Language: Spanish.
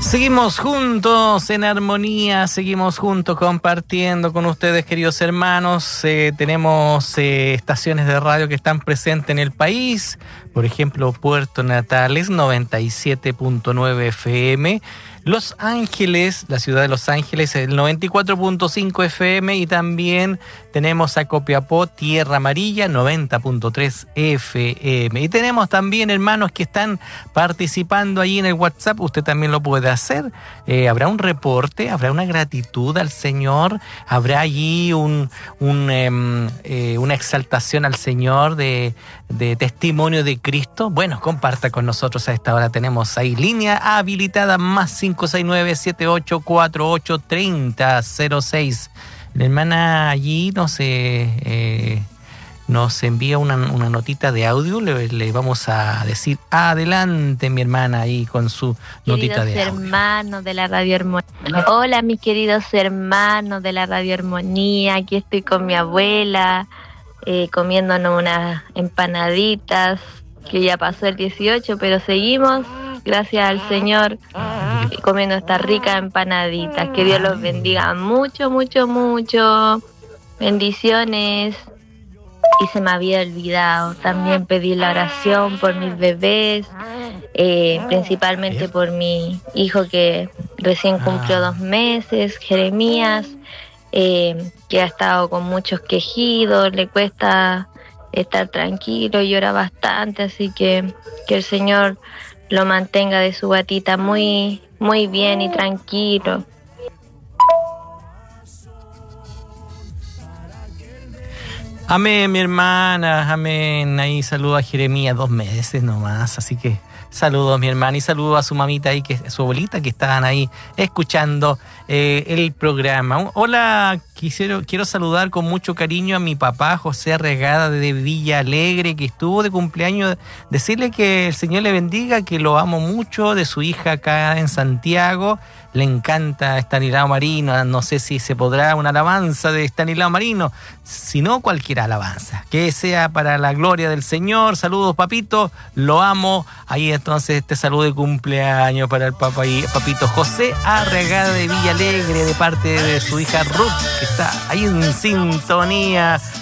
Seguimos juntos en armonía, seguimos juntos compartiendo con ustedes, queridos hermanos. Tenemos estaciones de radio que están presentes en el país. Por ejemplo, Puerto Natales, 97.9 FM. Los Ángeles, la ciudad de Los Ángeles, el 94.5 FM. Y también tenemos a Copiapó, Tierra Amarilla, 90.3 FM. Y tenemos también hermanos que están participando ahí en el WhatsApp. Usted también lo puede hacer. Habrá un reporte, habrá una gratitud al Señor, habrá allí una exaltación al Señor de testimonio de Cristo. Bueno, comparta con nosotros a esta hora. Tenemos ahí línea habilitada más 569-7848-3006. La hermana allí nos envía una notita de audio. Le vamos a decir adelante, mi hermana, ahí con su notita de audio. Queridos hermanos de la Radio Armonía. Hola, mis queridos hermanos de la Radio Armonía. Aquí estoy con mi abuela, comiéndonos unas empanaditas, que ya pasó el 18, pero seguimos, gracias al Señor, comiendo estas ricas empanaditas. Que Dios los bendiga mucho, mucho, mucho. Bendiciones. Y se me había olvidado también pedir la oración por mis bebés, principalmente por mi hijo que recién cumplió 2 meses, Jeremías, que ha estado con muchos quejidos, le cuesta estar tranquilo, llora bastante, así que el Señor lo mantenga de su guatita muy, muy bien y tranquilo. Amén, mi hermana, amén. Ahí saludo a Jeremías, 2 meses nomás, así que saludos, mi hermana, y saludo a su mamita ahí, que su abuelita, que estaban ahí escuchando el programa. Hola, quiero saludar con mucho cariño a mi papá, José Arregada de Villa Alegre, que estuvo de cumpleaños. Decirle que el Señor le bendiga, que lo amo mucho, de su hija acá en Santiago. Le encanta Estanislao Marino. No sé si se podrá una alabanza de Estanislao Marino, sino cualquier alabanza. Que sea para la gloria del Señor. Saludos, papito. Lo amo. Ahí entonces este saludo de cumpleaños para el papito José Arregada de Villa Alegre, de parte de su hija Ruth, que está ahí en sintonía